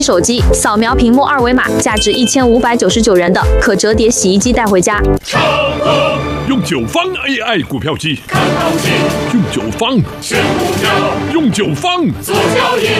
手机，扫描屏幕二维码，价值1599元的可折叠洗衣机带回家。 用9方 AI 股票机， 看行情， 用9方选股票， 用9方做交易。